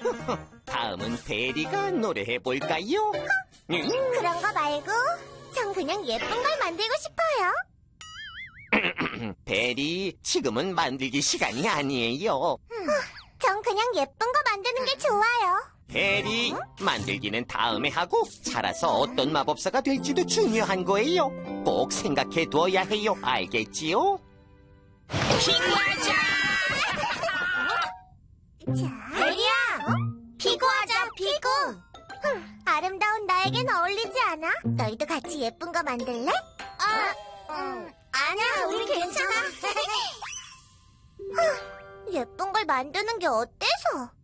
다음은 베리가 노래해볼까요? 그런 거 말고 전 그냥 예쁜 걸 만들고 싶어요. 베리, 지금은 만들기 시간이 아니에요. 전 그냥 예쁜 거 만드는 게 좋아요. 베리, 만들기는 다음에 하고 자라서 어떤 마법사가 될지도 중요한 거예요. 꼭 생각해두어야 해요. 알겠지요? 피구하자! 자, 베리야, 피구하자, 피구. 아름다운 나에겐 어울리지 않아? 너희도 같이 예쁜 거 만들래? 아니야, 우리 괜찮아. 예쁜 걸 만드는 게 어때서?